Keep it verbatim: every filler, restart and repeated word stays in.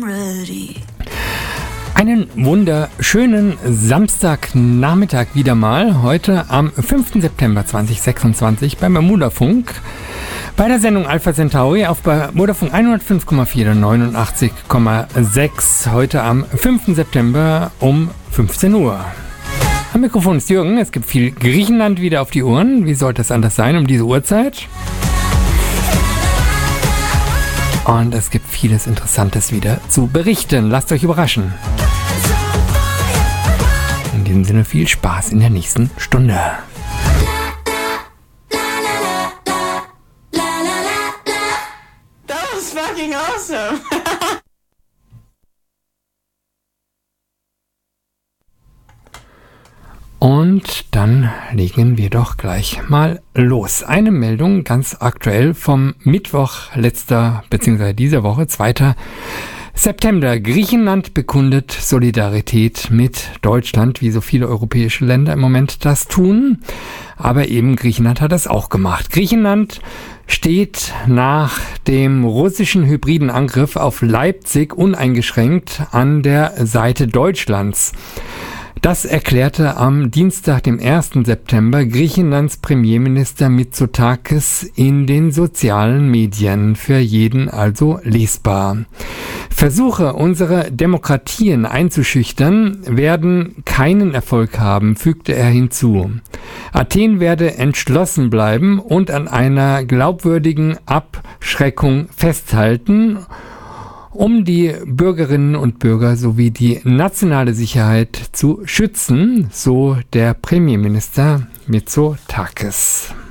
ready. Einen wunderschönen Samstagnachmittag wieder mal, heute am fünften September zweitausendsechsundzwanzig beim Bermudafunk. Bei der Sendung Alpha Centauri auf Bermudafunk hundertfünf Komma vier, neunundachtzig Komma sechs, heute am fünften September um fünfzehn Uhr. Am Mikrofon ist Jürgen, es gibt viel Griechenland wieder auf die Ohren. Wie sollte es anders sein um diese Uhrzeit? Und es gibt vieles Interessantes wieder zu berichten. Lasst euch überraschen. In diesem Sinne viel Spaß in der nächsten Stunde. That was fucking awesome. Und dann legen wir doch gleich mal los. Eine Meldung ganz aktuell vom Mittwoch letzter bzw. dieser Woche, zweiter September. Griechenland bekundet Solidarität mit Deutschland, wie so viele europäische Länder im Moment das tun. Aber eben Griechenland hat das auch gemacht. Griechenland steht nach dem russischen hybriden Angriff auf Leipzig uneingeschränkt an der Seite Deutschlands. Das erklärte am Dienstag, dem ersten September, Griechenlands Premierminister Mitsotakis in den sozialen Medien, für jeden also lesbar. Versuche, unsere Demokratien einzuschüchtern, werden keinen Erfolg haben, fügte er hinzu. Athen werde entschlossen bleiben und an einer glaubwürdigen Abschreckung festhalten, um die Bürgerinnen und Bürger sowie die nationale Sicherheit zu schützen, so der Premierminister Mitsotakis.